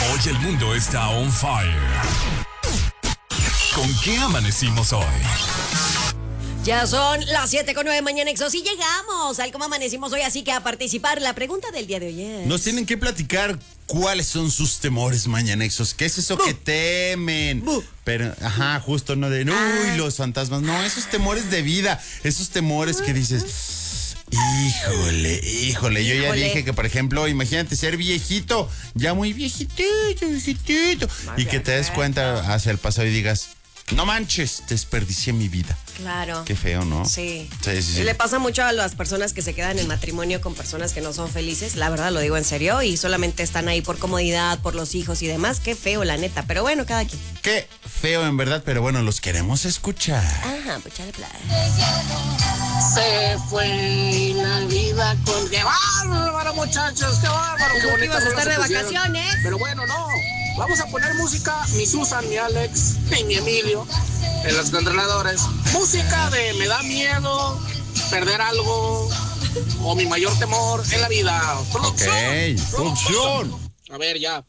Hoy el mundo está on fire. ¿Con qué amanecimos hoy? Ya son las 7:09 Mañanexos y llegamos al cómo amanecimos hoy, así que a participar. La pregunta del día de hoy es... Nos tienen que platicar cuáles son sus temores mañanexos. ¿Qué es eso que temen? Pero, justo no de, uy, los fantasmas. No, esos temores de vida, esos temores que dices, híjole. Yo ya dije que, por ejemplo, imagínate ser viejito, ya muy viejitito, y que te des cuenta hacia el pasado y digas, no manches, desperdicié mi vida. Claro. Qué feo, ¿no? Sí. Sí. Le pasa mucho a las personas que se quedan en matrimonio con personas que no son felices, la verdad lo digo en serio, y solamente están ahí por comodidad, por los hijos y demás. Qué feo, la neta, pero bueno, cada quien. Qué feo, en verdad, pero bueno, los queremos escuchar. Ajá, pues chale, play. Se fue la vida con... ¡Qué bárbaro, muchachos! ¡Qué bárbaro! ¡Qué bonito! Ibas a estar de vacaciones. Pero bueno, no. Vamos a poner música, mi Susan, mi Alex y mi Emilio, en los controladores. Música de me da miedo perder algo o mi mayor temor en la vida. Producción. A ver, ya.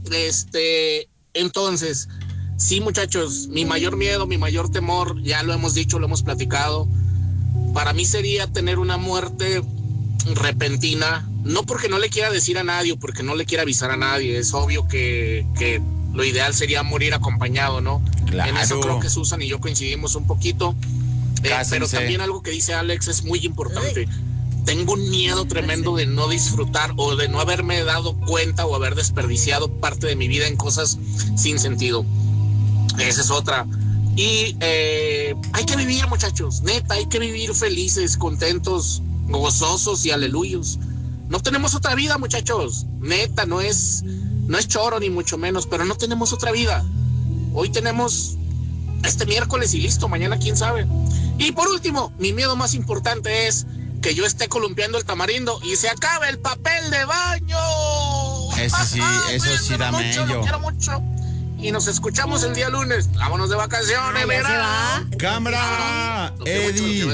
Entonces, sí, muchachos, mi mayor miedo, mi mayor temor, ya lo hemos dicho, lo hemos platicado. Para mí sería tener una muerte repentina, no porque no le quiera decir a nadie, porque no le quiera avisar a nadie. Es obvio que lo ideal sería morir acompañado, ¿no? Claro. En eso creo que Susan y yo coincidimos un poquito. Pero también algo que dice Alex es muy importante. Tengo un miedo tremendo de no disfrutar o de no haberme dado cuenta o haber desperdiciado parte de mi vida en cosas sin sentido. Esa es otra. Y hay que vivir, muchachos, neta, hay que vivir felices, contentos, gozosos y aleluyos. No tenemos otra vida, muchachos, neta, no es choro ni mucho menos, pero no tenemos otra vida. Hoy tenemos este miércoles y listo, mañana quién sabe. Y por último, mi miedo más importante es que yo esté columpiando el tamarindo y se acabe el papel de baño. Eso sí da mucho, mello. Lo quiero mucho. Y nos escuchamos el día lunes. Vámonos de vacaciones, ¿verdad? ¡Cámara! Eddie.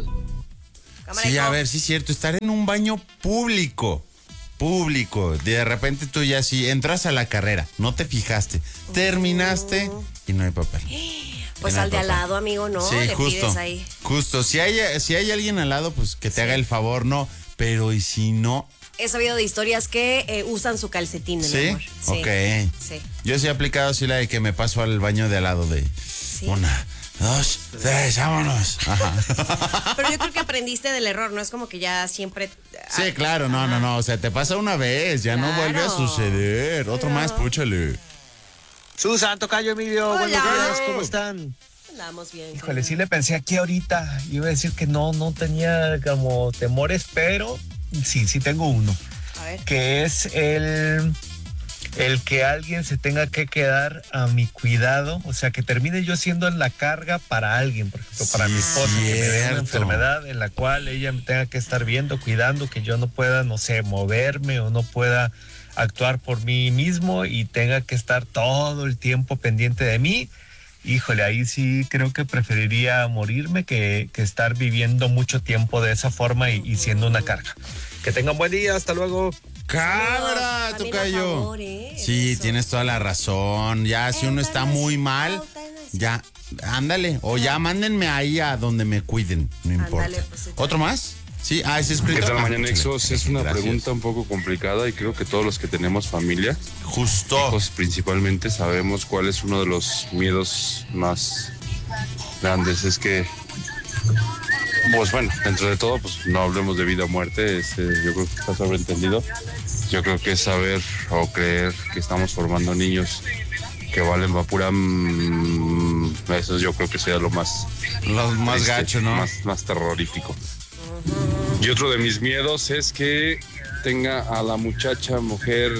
Sí, a ver, sí es cierto, estar en un baño público, de repente tú ya sí entras a la carrera, no te fijaste, terminaste y no hay papel. Pues al de al lado, amigo, ¿no? Sí, le justo, pides ahí. justo, si hay alguien al lado, pues que te haga el favor, no, pero y si no... He sabido de historias que usan su calcetín, mi amor. Sí, ok. Sí. Yo sí he aplicado así la de que me paso al baño de al lado de... Sí. 1, 2, 3, vámonos. Ajá. Pero yo creo que aprendiste del error, no es como que ya siempre... Sí, claro, no, o sea, te pasa una vez, ya no vuelve a suceder. Otro más, púchale. Susan, tocayo, Emilio, Hola. buenos días, ¿cómo están? Andamos bien. Híjole, sí le pensé aquí ahorita, iba a decir que no tenía como temores, pero sí tengo uno. A ver. Que es el que alguien se tenga que quedar a mi cuidado, o sea, que termine yo siendo la carga para alguien, por ejemplo, para mi esposa, que me dé una enfermedad en la cual ella me tenga que estar viendo, cuidando, que yo no pueda, no sé, moverme o no pueda actuar por mí mismo y tenga que estar todo el tiempo pendiente de mí. Híjole, ahí sí creo que preferiría morirme que estar viviendo mucho tiempo de esa forma y siendo una carga. Que tengan buen día, hasta luego. ¡Cámara, tocayo! Sí, tienes toda la razón. Ya, si uno está muy mal, ya, ándale. O ya mándenme ahí a donde me cuiden, no importa. Ándale, pues, ¿Otro más? Sí, es escrito. ¿Qué tal, Mañanexos? Es una Gracias. pregunta un poco complicada y creo que todos los que tenemos familia, Justo. hijos principalmente, sabemos cuál es uno de los miedos más grandes. Es que, pues bueno, dentro de todo, pues no hablemos de vida o muerte, yo creo que está sobreentendido. Yo creo que es saber o creer que estamos formando niños que valen vapura, eso yo creo que sería lo más... Lo más triste, gacho, ¿no? Más terrorífico. Y otro de mis miedos es que tenga a la mujer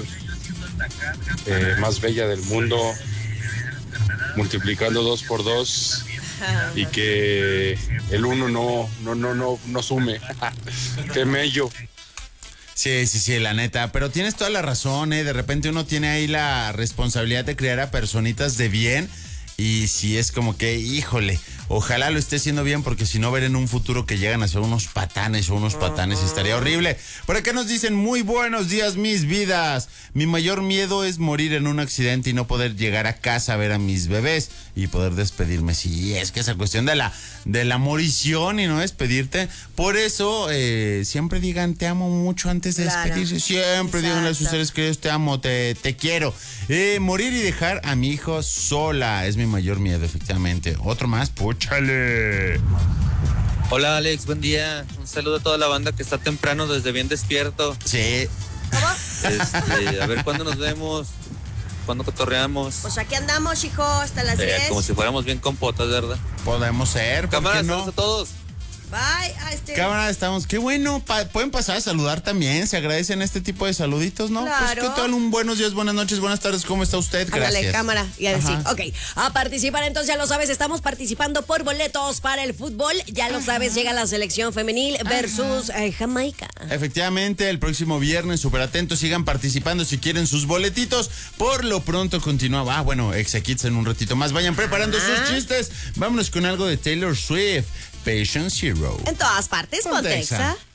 más bella del mundo, multiplicando 2 por 2, y que el uno no sume. ¡Qué mello! Sí, la neta. Pero tienes toda la razón, ¿eh? De repente uno tiene ahí la responsabilidad de criar a personitas de bien Y si es como que, híjole, ojalá lo esté haciendo bien, porque si no, ver en un futuro que llegan a ser unos patanes y estaría horrible. Por acá nos dicen, muy buenos días, mis vidas. Mi mayor miedo es morir en un accidente y no poder llegar a casa a ver a mis bebés y poder despedirme. Sí, es que esa cuestión de la morición y no despedirte. Por eso, siempre digan, te amo mucho antes de despedirse. Siempre digan a sus seres queridos, te amo, te quiero. Morir y dejar a mi hijo sola es mi mayor miedo, efectivamente. Otro más, púchale. Hola Alex, buen día. Un saludo a toda la banda que está temprano desde bien despierto. Sí. ¿Cómo? A ver cuándo nos vemos, cuándo cotorreamos. Pues aquí andamos, hijo, hasta las 10. Como si fuéramos bien compotas, ¿verdad? Podemos ser, ¿por Cámara, qué no? saludos a todos. Bye. Cámara, estamos. Qué bueno. Pueden pasar a saludar también. Se agradecen este tipo de saluditos, ¿no? Claro. Pues, ¿qué tal? Un buenos días, buenas noches, buenas tardes. ¿Cómo está usted? Gracias. Ándale, cámara. Y a decir, ok, a participar entonces, ya lo sabes, estamos participando por boletos para el fútbol. Ya lo sabes, llega la selección femenil versus Jamaica. Efectivamente, el próximo viernes, súper atentos, sigan participando si quieren sus boletitos. Por lo pronto continúa. Bueno, Exa Kids en un ratito más. Vayan preparando sus chistes. Vámonos con algo de Taylor Swift. Patient Zero. En todas partes, Ponte Exa.